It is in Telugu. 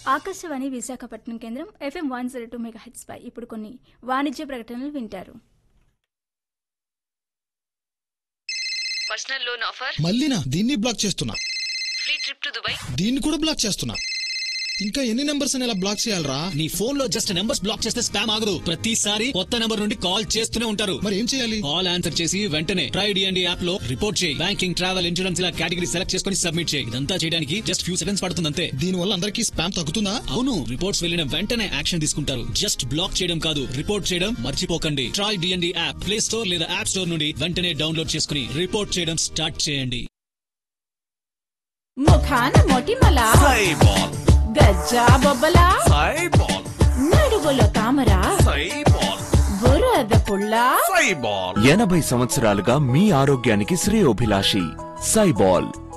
ఆకాశవాణి విశాఖపట్నం కేంద్రం FM 102 మెగాహెర్ట్జ్ పై ఇప్పుడు కొన్ని వాణిజ్య ప్రకటనలు వింటారు. Personal loan offer. మళ్ళీనా? దీన్ని బ్లాక్ చేస్తున్నా. Free trip to Dubai. దీన్ని కూడా బ్లాక్ చేస్తున్నా. ఇంకా ఎన్ని నెంబర్స్ అని ఇలా బ్లాక్ చేయాలరా? నీ ఫోన్ లో జస్ట్ నెంబర్స్ బ్లాక్ చేస్తే స్పామ్ ఆగదు. ప్రతిసారి కొత్త నెంబర్ నుండి కాల్ చేస్తూనే ఉంటారు. మరి ఏం చేయాలి? కాల్ ఆన్సర్ చేసి వెంటనే ట్రై డిఎండి యాప్ లో రిపోర్ట్ చేయి. బ్యాంకింగ్, ట్రావెల్, ఇన్సూరెన్స్ ఇలా కేటగిరీ సెలెక్ట్ చేసుకుని సబ్మిట్ చేయి. ఇదంతా చేయడానికి జస్ట్ ఫ్యూ సెకండ్స్ పడుతుంది అంతే. దీని వల్ల అందరికీ స్పామ్ తగ్గుతుందా? అవును, రిపోర్ట్స్ వెళ్ళిన వెంటనే యాక్షన్ తీసుకుంటారు. జస్ట్ బ్లాక్ చేయడం కాదు, రిపోర్ట్ చేయడం మర్చిపోకండి. Try DND app play store లేదా యాప్ స్టోర్ నుండి వెంటనే డౌన్లోడ్ చేసుకుని రిపోర్ట్ చేయడం స్టార్ట్ చేయండి. ముఖాన మొటిమల సైబాల్, గజ్జా బొబ్బల సైబాల్, నడుగులో తామర సైబాల్, బురద పుల్ల సైబాల్. 80 సంవత్సరాలుగా మీ ఆరోగ్యానికి శ్రేయోభిలాషి సైబాల్.